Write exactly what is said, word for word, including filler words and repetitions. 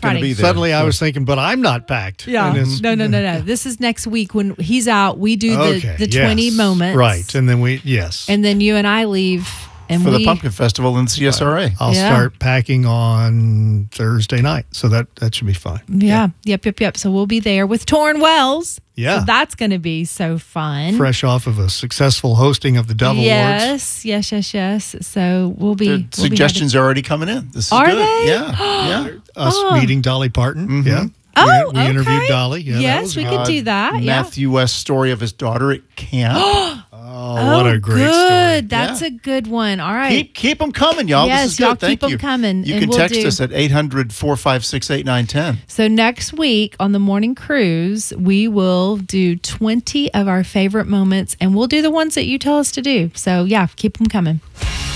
Friday. be there. Suddenly I was thinking, but I'm not packed. Yeah. And it's- No, no, no, no. This is next week when he's out. We do the, Okay, the yes. twenty moments. Right. And then we, yes. And then you and I leave. And For we, the Pumpkin Festival in C S R A. I'll Yeah. start packing on Thursday night. So that, that should be fine. Yeah. Yep, yep, yep. So we'll be there with Torrin Wells. Yeah. So that's going to be so fun. Fresh off of a successful hosting of the Dove Awards. Yes, yes, yes, yes. So we'll be. The we'll be suggestions are already coming in. This is Are good. they? Yeah. yeah. Us Oh. meeting Dolly Parton. Yeah. Oh, we, we interviewed okay. Dolly. Yeah, that yes, was we good. could do that. Yeah. Matthew West's story of his daughter at camp. Oh, what a great good. story. That's Yeah. a good one. All right. keep keep them coming, y'all. Yes, this is good. y'all Thank keep 'em you. coming, You and can we'll text do- us at eight hundred, four five six, eight nine one zero. So next week on the morning cruise, we will do twenty of our favorite moments, and we'll do the ones that you tell us to do. So yeah, keep them coming.